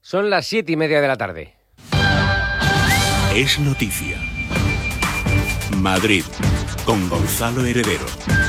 Son las 7:30 de la tarde. Es noticia. Madrid, con Gonzalo Heredero.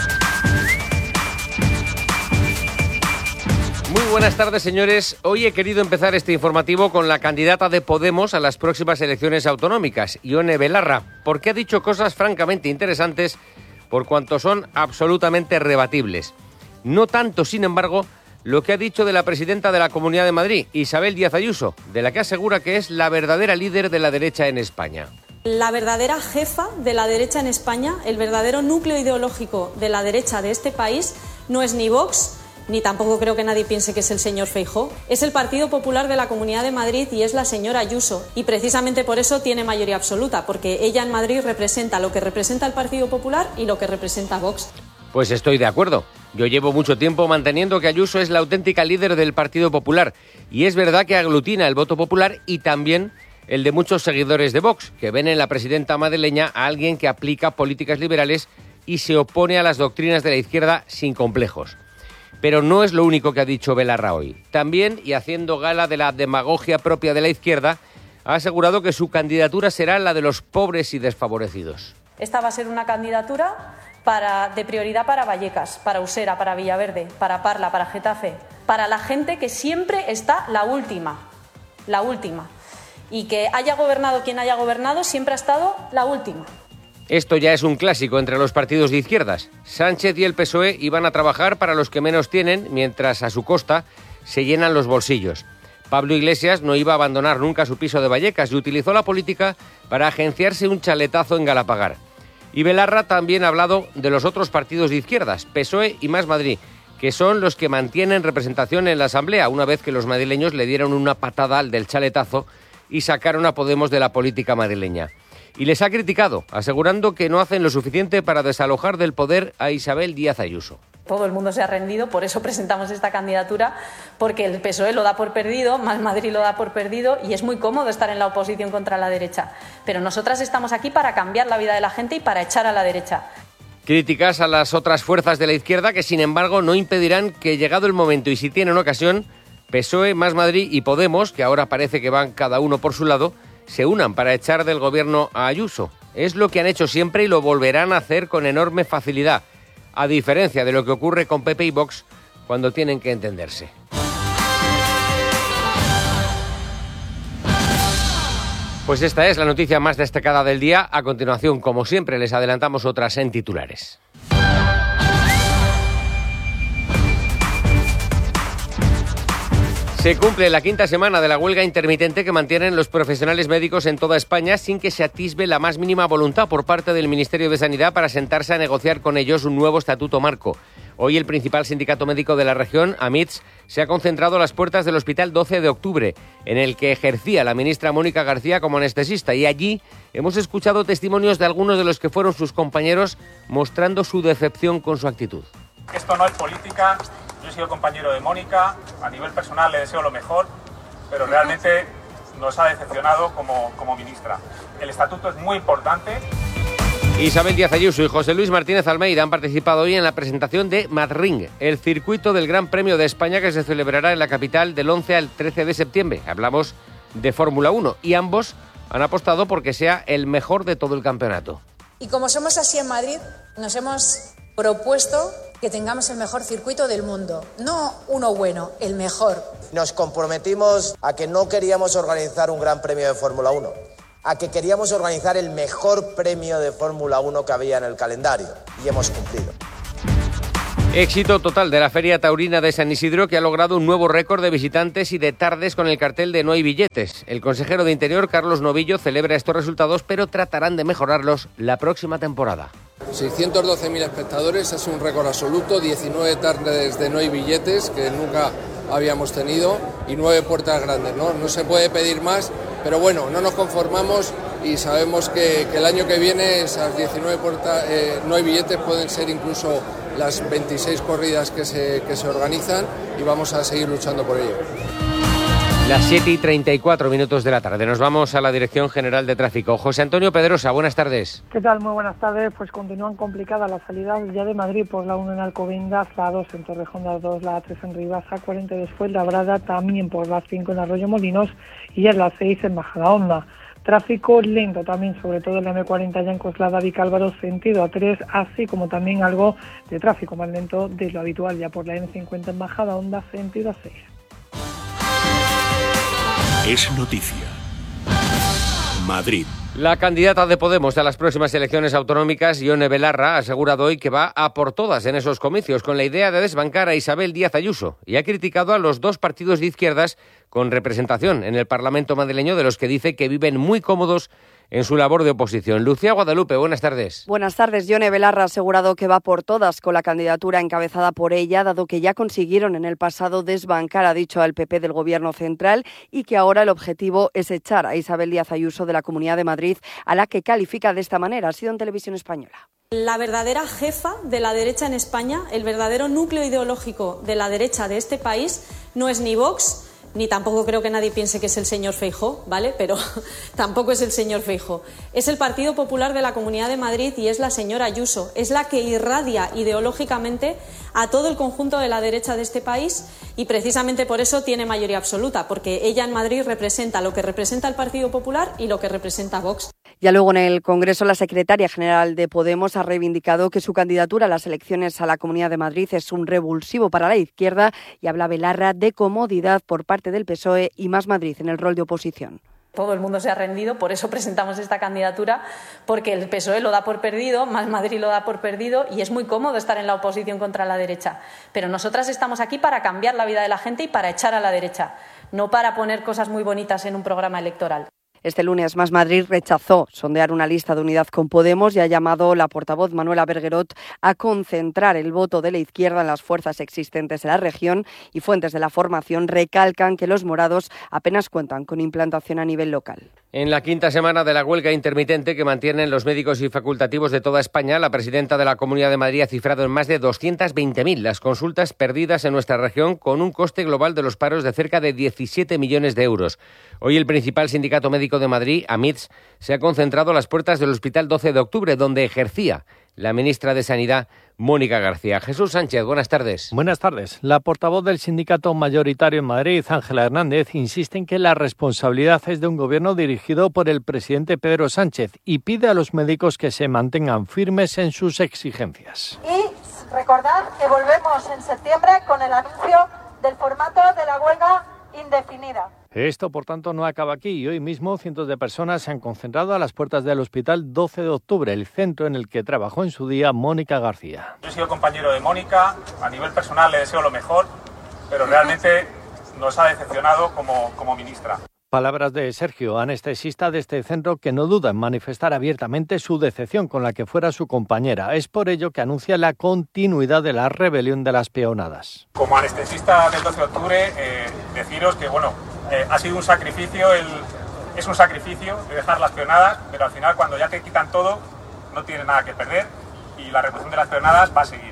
Muy buenas tardes, señores. Hoy he querido empezar este informativo con la candidata de Podemos a las próximas elecciones autonómicas, Ione Belarra, porque ha dicho cosas francamente interesantes por cuanto son absolutamente rebatibles. No tanto, sin embargo, lo que ha dicho de la presidenta de la Comunidad de Madrid, Isabel Díaz Ayuso, de la que asegura que es la verdadera líder de la derecha en España. La verdadera jefa de la derecha en España, el verdadero núcleo ideológico de la derecha de este país, no es ni Vox, ni tampoco creo que nadie piense que es el señor Feijóo. Es el Partido Popular de la Comunidad de Madrid y es la señora Ayuso. Y precisamente por eso tiene mayoría absoluta, porque ella en Madrid representa lo que representa el Partido Popular y lo que representa Vox. Pues estoy de acuerdo. Yo llevo mucho tiempo manteniendo que Ayuso es la auténtica líder del Partido Popular. Y es verdad que aglutina el voto popular y también el de muchos seguidores de Vox, que ven en la presidenta madrileña a alguien que aplica políticas liberales y se opone a las doctrinas de la izquierda sin complejos. Pero no es lo único que ha dicho Belarra hoy. También, y haciendo gala de la demagogia propia de la izquierda, ha asegurado que su candidatura será la de los pobres y desfavorecidos. Esta va a ser una candidatura de prioridad para Vallecas, para Usera, para Villaverde, para Parla, para Getafe, para la gente que siempre está la última. Y que haya gobernado quien haya gobernado, siempre ha estado la última. Esto ya es un clásico entre los partidos de izquierdas. Sánchez y el PSOE iban a trabajar para los que menos tienen, mientras a su costa se llenan los bolsillos. Pablo Iglesias no iba a abandonar nunca su piso de Vallecas y utilizó la política para agenciarse un chaletazo en Galapagar. Y Belarra también ha hablado de los otros partidos de izquierdas, PSOE y Más Madrid, que son los que mantienen representación en la Asamblea, una vez que los madrileños le dieron una patada al del chaletazo y sacaron a Podemos de la política madrileña. Y les ha criticado, asegurando que no hacen lo suficiente para desalojar del poder a Isabel Díaz Ayuso. Todo el mundo se ha rendido, por eso presentamos esta candidatura, porque el PSOE lo da por perdido, Más Madrid lo da por perdido y es muy cómodo estar en la oposición contra la derecha. Pero nosotras estamos aquí para cambiar la vida de la gente y para echar a la derecha. Críticas a las otras fuerzas de la izquierda que, sin embargo, no impedirán que, llegado el momento y si tienen ocasión, PSOE, Más Madrid y Podemos, que ahora parece que van cada uno por su lado, se unan para echar del gobierno a Ayuso. Es lo que han hecho siempre y lo volverán a hacer con enorme facilidad, a diferencia de lo que ocurre con PP y Vox cuando tienen que entenderse. Pues esta es la noticia más destacada del día. A continuación, como siempre, les adelantamos otras en titulares. Se cumple la quinta semana de la huelga intermitente que mantienen los profesionales médicos en toda España sin que se atisbe la más mínima voluntad por parte del Ministerio de Sanidad para sentarse a negociar con ellos un nuevo estatuto marco. Hoy el principal sindicato médico de la región, AMITS, se ha concentrado a las puertas del Hospital 12 de Octubre, en el que ejercía la ministra Mónica García como anestesista, y allí hemos escuchado testimonios de algunos de los que fueron sus compañeros mostrando su decepción con su actitud. Esto no es política. Yo he sido compañero de Mónica, a nivel personal le deseo lo mejor, pero realmente nos ha decepcionado como ministra. El estatuto es muy importante. Isabel Díaz Ayuso y José Luis Martínez Almeida han participado hoy en la presentación de Madring, el circuito del Gran Premio de España que se celebrará en la capital del 11 al 13 de septiembre. Hablamos de Fórmula 1 y ambos han apostado porque sea el mejor de todo el campeonato. Y como somos así en Madrid, nos hemos propuesto que tengamos el mejor circuito del mundo. No uno bueno, el mejor. Nos comprometimos a que no queríamos organizar un gran premio de Fórmula 1, a que queríamos organizar el mejor premio de Fórmula 1 que había en el calendario, y hemos cumplido. Éxito total de la Feria Taurina de San Isidro, que ha logrado un nuevo récord de visitantes y de tardes con el cartel de No hay billetes. El consejero de Interior, Carlos Novillo, celebra estos resultados, pero tratarán de mejorarlos la próxima temporada. 612.000 espectadores, es un récord absoluto, 19 tardes de No hay billetes, que nunca habíamos tenido, y 9 puertas grandes, ¿no? No se puede pedir más, pero bueno, no nos conformamos y sabemos que el año que viene esas 19 puertas, No hay billetes, pueden ser incluso las 26 corridas que se organizan, y vamos a seguir luchando por ello. Las 7:34 de la tarde. Nos vamos a la Dirección General de Tráfico. José Antonio Pedrosa, buenas tardes. ¿Qué tal? Muy buenas tardes. Pues continúan complicadas las salidas ya de Madrid por la 1 en Alcobendas, la 2 en Torrejón, la 2, la 3 en Rivas, la 40 después la Brada, también por la 5 en Arroyo Molinos y ya la 6 en Majadahonda. Tráfico lento también, sobre todo en la M40 ya en Coslada, Vicálvaro, sentido A3, así como también algo de tráfico más lento de lo habitual ya por la M50 en Majadahonda, sentido A6. Es noticia. Madrid. La candidata de Podemos a las próximas elecciones autonómicas, Ione Belarra, ha asegurado hoy que va a por todas en esos comicios con la idea de desbancar a Isabel Díaz Ayuso y ha criticado a los dos partidos de izquierdas con representación en el Parlamento madrileño, de los que dice que viven muy cómodos en su labor de oposición. Lucía Guadalupe, buenas tardes. Buenas tardes. Ione Belarra ha asegurado que va por todas con la candidatura encabezada por ella, dado que ya consiguieron en el pasado desbancar, ha dicho, al PP del Gobierno central y que ahora el objetivo es echar a Isabel Díaz Ayuso de la Comunidad de Madrid, a la que califica de esta manera. Ha sido en Televisión Española. La verdadera jefa de la derecha en España, el verdadero núcleo ideológico de la derecha de este país, no es ni Vox, ni tampoco creo que nadie piense que es el señor Feijóo, ¿vale? Pero tampoco es el señor Feijóo. Es el Partido Popular de la Comunidad de Madrid y es la señora Ayuso. Es la que irradia ideológicamente a todo el conjunto de la derecha de este país y precisamente por eso tiene mayoría absoluta, porque ella en Madrid representa lo que representa el Partido Popular y lo que representa Vox. Ya luego en el Congreso, la secretaria general de Podemos ha reivindicado que su candidatura a las elecciones a la Comunidad de Madrid es un revulsivo para la izquierda y habla Belarra de comodidad por parte del PSOE y Más Madrid en el rol de oposición. Todo el mundo se ha rendido, por eso presentamos esta candidatura, porque el PSOE lo da por perdido, Más Madrid lo da por perdido y es muy cómodo estar en la oposición contra la derecha. Pero nosotras estamos aquí para cambiar la vida de la gente y para echar a la derecha, no para poner cosas muy bonitas en un programa electoral. Este lunes Más Madrid rechazó sondear una lista de unidad con Podemos y ha llamado la portavoz Manuela Berguerot a concentrar el voto de la izquierda en las fuerzas existentes en la región y fuentes de la formación recalcan que los morados apenas cuentan con implantación a nivel local. En la quinta semana de la huelga intermitente que mantienen los médicos y facultativos de toda España, la presidenta de la Comunidad de Madrid ha cifrado en más de 220.000 las consultas perdidas en nuestra región, con un coste global de los paros de cerca de 17 millones de euros. Hoy el principal sindicato médico de Madrid, AMITS, se ha concentrado a las puertas del Hospital 12 de Octubre, donde ejercía la ministra de Sanidad, Mónica García. Jesús Sánchez, buenas tardes. Buenas tardes. La portavoz del sindicato mayoritario en Madrid, Ángela Hernández, insiste en que la responsabilidad es de un gobierno dirigido por el presidente Pedro Sánchez y pide a los médicos que se mantengan firmes en sus exigencias. Y recordad que volvemos en septiembre con el anuncio del formato de la huelga indefinida. Esto, por tanto, no acaba aquí y hoy mismo cientos de personas se han concentrado a las puertas del Hospital 12 de Octubre, el centro en el que trabajó en su día Mónica García. Yo he sido compañero de Mónica, a nivel personal le deseo lo mejor, pero realmente nos ha decepcionado como ministra. Palabras de Sergio, anestesista de este centro, que no duda en manifestar abiertamente su decepción con la que fuera su compañera. Es por ello que anuncia la continuidad de la rebelión de las peonadas. Como anestesista del 12 de octubre, deciros que ha sido un sacrificio, es un sacrificio de dejar las peonadas, pero al final cuando ya te quitan todo, no tienes nada que perder y la represión de las peonadas va a seguir.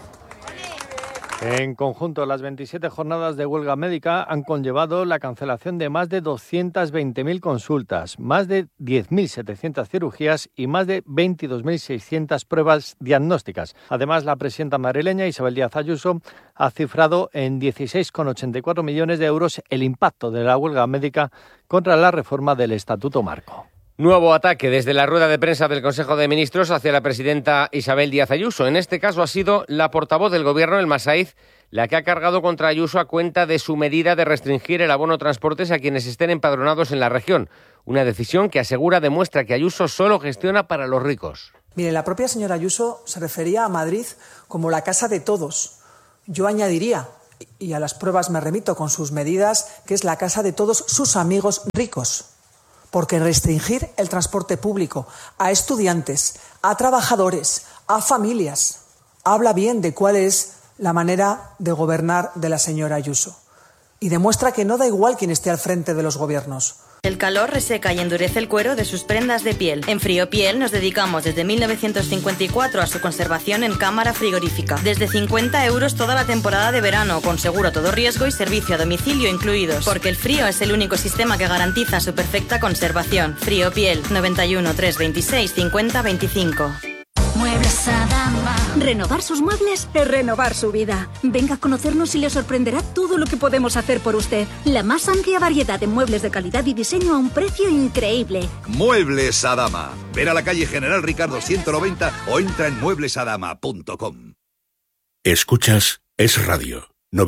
En conjunto, las 27 jornadas de huelga médica han conllevado la cancelación de más de 220.000 consultas, más de 10.700 cirugías y más de 22.600 pruebas diagnósticas. Además, la presidenta madrileña Isabel Díaz Ayuso ha cifrado en 16,84 millones de euros el impacto de la huelga médica contra la reforma del Estatuto Marco. Nuevo ataque desde la rueda de prensa del Consejo de Ministros hacia la presidenta Isabel Díaz Ayuso. En este caso ha sido la portavoz del Gobierno, el Masaiz, la que ha cargado contra Ayuso a cuenta de su medida de restringir el abono transportes a quienes estén empadronados en la región. Una decisión que asegura demuestra que Ayuso solo gestiona para los ricos. Mire, la propia señora Ayuso se refería a Madrid como la casa de todos. Yo añadiría, y a las pruebas me remito con sus medidas, que es la casa de todos sus amigos ricos. Porque restringir el transporte público a estudiantes, a trabajadores, a familias, habla bien de cuál es la manera de gobernar de la señora Ayuso. Y demuestra que no da igual quién esté al frente de los gobiernos. El calor reseca y endurece el cuero de sus prendas de piel. En Friopiel nos dedicamos desde 1954 a su conservación en cámara frigorífica. Desde 50 € toda la temporada de verano, con seguro a todo riesgo y servicio a domicilio incluidos. Porque el frío es el único sistema que garantiza su perfecta conservación. Friopiel, 91 326 50 25. Muebles Adama. Renovar sus muebles es renovar su vida. Venga a conocernos y le sorprenderá todo lo que podemos hacer por usted. La más amplia variedad de muebles de calidad y diseño a un precio increíble. Muebles Adama. Ver a la calle General Ricardo 190 o entra en mueblesadama.com. Escuchas Es Radio,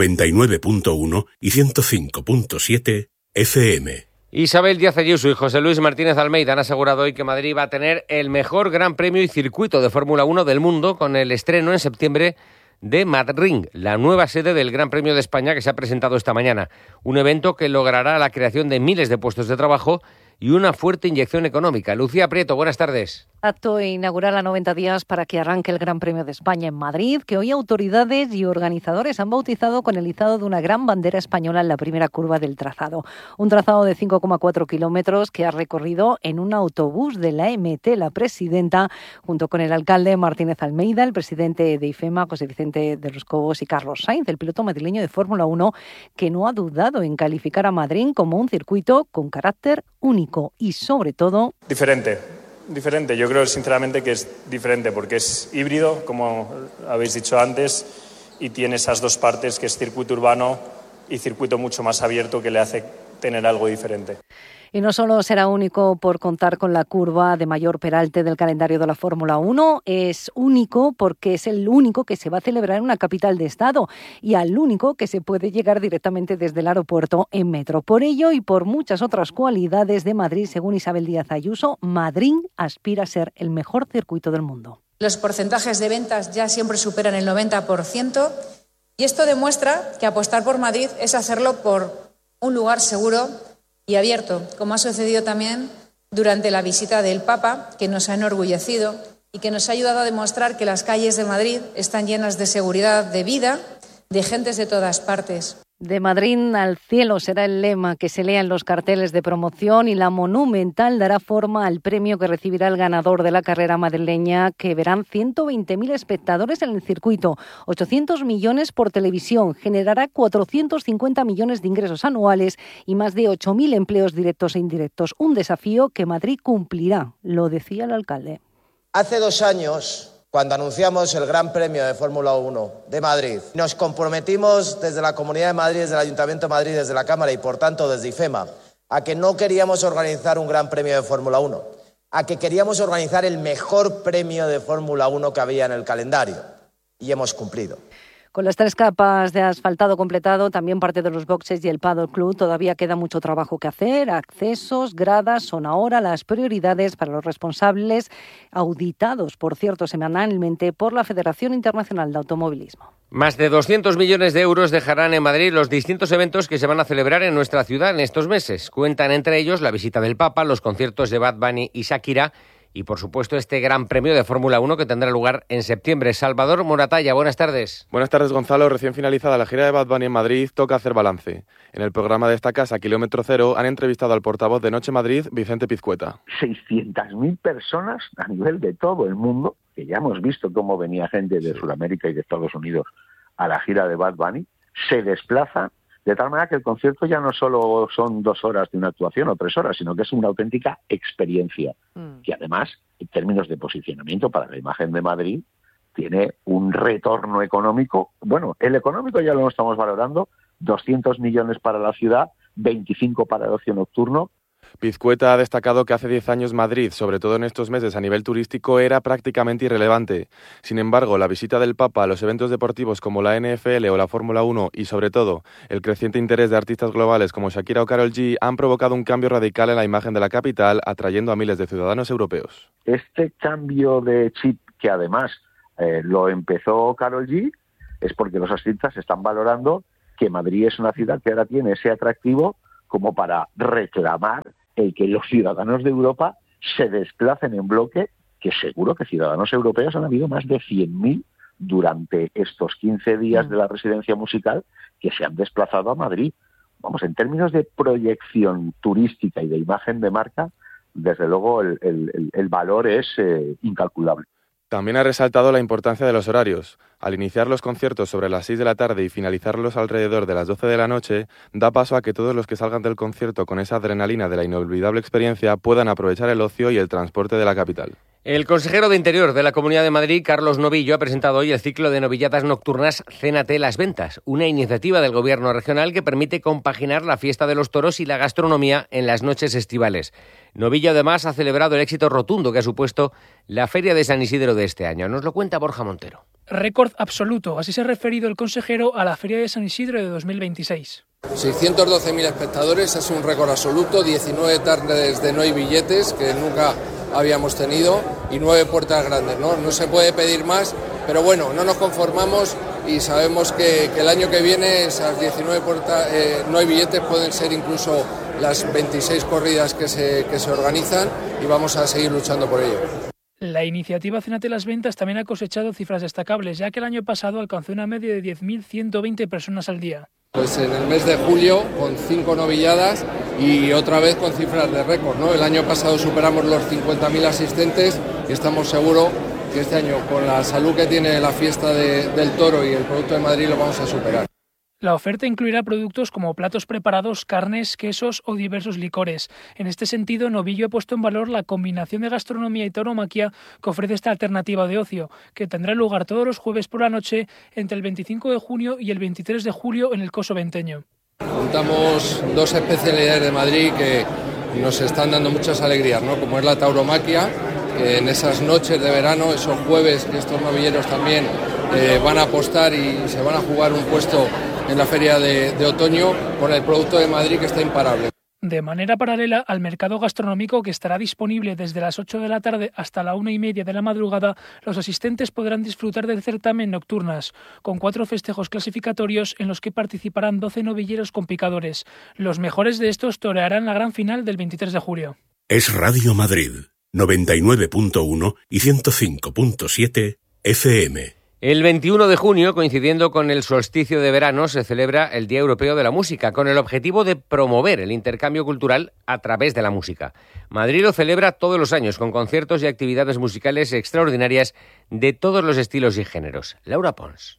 99.1 y 105.7 FM. Isabel Díaz Ayuso y José Luis Martínez Almeida han asegurado hoy que Madrid va a tener el mejor Gran Premio y circuito de Fórmula 1 del mundo, con el estreno en septiembre de Madrid, la nueva sede del Gran Premio de España que se ha presentado esta mañana. Un evento que logrará la creación de miles de puestos de trabajo y una fuerte inyección económica. Lucía Prieto, buenas tardes. Acto inaugural a 90 días para que arranque el Gran Premio de España en Madrid, que hoy autoridades y organizadores han bautizado con el izado de una gran bandera española en la primera curva del trazado. Un trazado de 5,4 kilómetros que ha recorrido en un autobús de la MT la presidenta, junto con el alcalde Martínez Almeida, el presidente de IFEMA, José Vicente de los Cobos, y Carlos Sainz, el piloto madrileño de Fórmula 1, que no ha dudado en calificar a Madrid como un circuito con carácter único y, sobre todo, diferente. Yo creo sinceramente que es diferente porque es híbrido, como habéis dicho antes, y tiene esas dos partes, que es circuito urbano y circuito mucho más abierto, que le hace tener algo diferente. Y no solo será único por contar con la curva de mayor peralte del calendario de la Fórmula 1, es único porque es el único que se va a celebrar en una capital de estado y al único que se puede llegar directamente desde el aeropuerto en metro. Por ello y por muchas otras cualidades de Madrid, según Isabel Díaz Ayuso, Madrid aspira a ser el mejor circuito del mundo. Los porcentajes de ventas ya siempre superan el 90% y esto demuestra que apostar por Madrid es hacerlo por un lugar seguro y abierto, como ha sucedido también durante la visita del Papa, que nos ha enorgullecido y que nos ha ayudado a demostrar que las calles de Madrid están llenas de seguridad, de vida, de gentes de todas partes. De Madrid al cielo será el lema que se lea en los carteles de promoción, y la Monumental dará forma al premio que recibirá el ganador de la carrera madrileña, que verán 120.000 espectadores en el circuito, 800 millones por televisión, generará 450 millones de ingresos anuales y más de 8.000 empleos directos e indirectos. Un desafío que Madrid cumplirá, lo decía el alcalde. Hace 2 años, cuando anunciamos el Gran Premio de Fórmula 1 de Madrid, nos comprometimos desde la Comunidad de Madrid, desde el Ayuntamiento de Madrid, desde la Cámara y, por tanto, desde IFEMA, a que no queríamos organizar un Gran Premio de Fórmula 1, a que queríamos organizar el mejor premio de Fórmula 1 que había en el calendario. Y hemos cumplido. Con las 3 capas de asfaltado completado, también parte de los boxes y el Paddock Club, todavía queda mucho trabajo que hacer. Accesos, gradas son ahora las prioridades para los responsables, auditados, por cierto, semanalmente por la Federación Internacional de Automovilismo. Más de 200 millones de euros dejarán en Madrid los distintos eventos que se van a celebrar en nuestra ciudad en estos meses. Cuentan entre ellos la visita del Papa, los conciertos de Bad Bunny y Shakira, y, por supuesto, este Gran Premio de Fórmula 1 que tendrá lugar en septiembre. Salvador Moratalla, buenas tardes. Buenas tardes, Gonzalo. Recién finalizada la gira de Bad Bunny en Madrid, toca hacer balance. En el programa de esta casa, Kilómetro Cero, han entrevistado al portavoz de Noche Madrid, Vicente Pizcueta. 600.000 personas a nivel de todo el mundo, que ya hemos visto cómo venía gente de Sudamérica y de Estados Unidos a la gira de Bad Bunny, se desplaza de tal manera que el concierto ya no solo son 2 horas de una actuación o 3 horas, sino que es una auténtica experiencia, que además, en términos de posicionamiento para la imagen de Madrid, tiene un retorno económico. Bueno, el económico ya lo estamos valorando, 200 millones para la ciudad, 25 para el ocio nocturno. Pizcueta ha destacado que hace 10 años Madrid, sobre todo en estos meses a nivel turístico, era prácticamente irrelevante. Sin embargo, la visita del Papa, los eventos deportivos como la NFL o la Fórmula 1 y, sobre todo, el creciente interés de artistas globales como Shakira o Karol G han provocado un cambio radical en la imagen de la capital, atrayendo a miles de ciudadanos europeos. Este cambio de chip, que además lo empezó Karol G, es porque los artistas están valorando que Madrid es una ciudad que ahora tiene ese atractivo como para reclamar el que los ciudadanos de Europa se desplacen en bloque, que seguro que ciudadanos europeos han habido más de 100.000 durante estos 15 días de la residencia musical que se han desplazado a Madrid. en términos de proyección turística y de imagen de marca, desde luego el valor es incalculable. También ha resaltado la importancia de los horarios. Al iniciar los conciertos sobre las 6 de la tarde y finalizarlos alrededor de las 12 de la noche, da paso a que todos los que salgan del concierto con esa adrenalina de la inolvidable experiencia puedan aprovechar el ocio y el transporte de la capital. El consejero de Interior de la Comunidad de Madrid, Carlos Novillo, ha presentado hoy el ciclo de novilladas nocturnas Cénate las Ventas, una iniciativa del Gobierno regional que permite compaginar la fiesta de los toros y la gastronomía en las noches estivales. Novillo, además, ha celebrado el éxito rotundo que ha supuesto la Feria de San Isidro de este año. Nos lo cuenta Borja Montero. Récord absoluto, así se ha referido el consejero a la Feria de San Isidro de 2026. 612.000 espectadores, es un récord absoluto, 19 tardes de no hay billetes, que nunca habíamos tenido, y 9 puertas grandes, ¿no? No se puede pedir más, pero bueno, no nos conformamos y sabemos que el año que viene esas 19 puertas, no hay billetes, pueden ser incluso las 26 corridas que se organizan, y vamos a seguir luchando por ello. La iniciativa Cénate las Ventas también ha cosechado cifras destacables, ya que el año pasado alcanzó una media de 10.120 personas al día. Pues en el mes de julio, con 5 novilladas y otra vez con cifras de récord, ¿no? El año pasado superamos los 50.000 asistentes y estamos seguros que este año, con la salud que tiene la fiesta del toro y el Producto de Madrid, lo vamos a superar. La oferta incluirá productos como platos preparados, carnes, quesos o diversos licores. En este sentido, Novillo ha puesto en valor la combinación de gastronomía y tauromaquia que ofrece esta alternativa de ocio, que tendrá lugar todos los jueves por la noche entre el 25 de junio y el 23 de julio en el Coso Venteño. Juntamos 2 especialidades de Madrid que nos están dando muchas alegrías, ¿no? Como es la tauromaquia, que en esas noches de verano, esos jueves, que estos novilleros también van a apostar y se van a jugar un puesto en la feria de otoño con el Producto de Madrid, que está imparable. De manera paralela al mercado gastronómico, que estará disponible desde las 8 de la tarde hasta la 1:30 de la madrugada, los asistentes podrán disfrutar del certamen Nocturnas, con 4 festejos clasificatorios en los que participarán 12 novilleros con picadores. Los mejores de estos torearán la gran final del 23 de julio. Es Radio Madrid, 99.1 y 105.7 FM. El 21 de junio, coincidiendo con el solsticio de verano, se celebra el Día Europeo de la Música, con el objetivo de promover el intercambio cultural a través de la música. Madrid lo celebra todos los años, con conciertos y actividades musicales extraordinarias de todos los estilos y géneros. Laura Pons.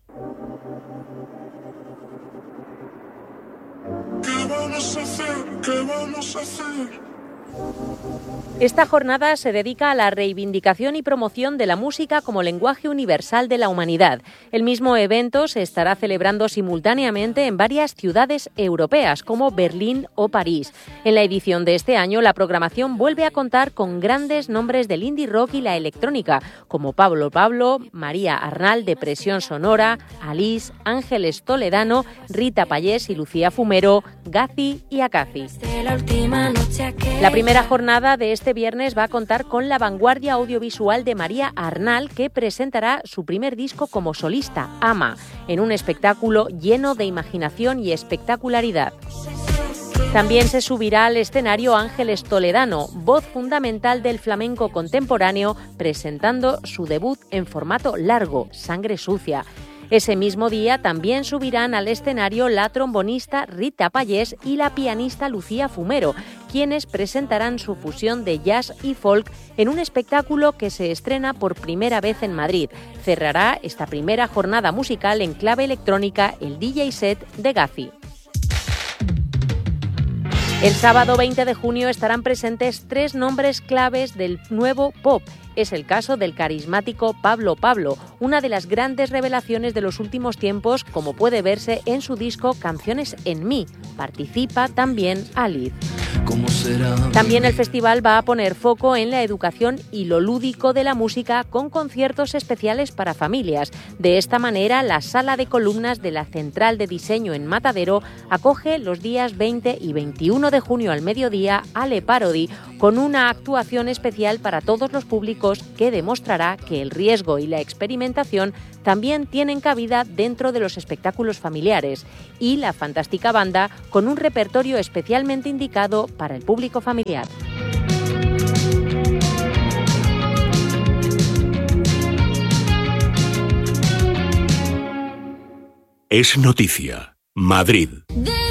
¿Qué vamos a hacer? ¿Qué vamos a hacer? Esta jornada se dedica a la reivindicación y promoción de la música como lenguaje universal de la humanidad. El mismo evento se estará celebrando simultáneamente en varias ciudades europeas, como Berlín o París. En la edición de este año, la programación vuelve a contar con grandes nombres del indie rock y la electrónica, como Pablo Pablo, María Arnal de Presión Sonora, Alice, Ángeles Toledano, Rita Payés y Lucía Fumero, Gazi y Akazi. La primera jornada de este viernes va a contar con la vanguardia audiovisual de María Arnal, que presentará su primer disco como solista, Ama, en un espectáculo lleno de imaginación y espectacularidad. También se subirá al escenario Ángeles Toledano, voz fundamental del flamenco contemporáneo, presentando su debut en formato largo, Sangre Sucia. Ese mismo día también subirán al escenario la trombonista Rita Payés y la pianista Lucía Fumero, quienes presentarán su fusión de jazz y folk en un espectáculo que se estrena por primera vez en Madrid. Cerrará esta primera jornada musical en clave electrónica el DJ set de Gazi. El sábado 20 de junio estarán presentes 3 nombres claves del nuevo pop. Es el caso del carismático Pablo Pablo, una de las grandes revelaciones de los últimos tiempos, como puede verse en su disco Canciones en mí. Participa también Alice. También el festival va a poner foco en la educación y lo lúdico de la música, con conciertos especiales para familias. De esta manera, la sala de columnas de la Central de Diseño en Matadero acoge los días 20 y 21 de junio al mediodía Ale Parody, con una actuación especial para todos los públicos que demostrará que el riesgo y la experimentación también tienen cabida dentro de los espectáculos familiares, y la fantástica banda con un repertorio especialmente indicado para el público familiar. Es noticia. Madrid.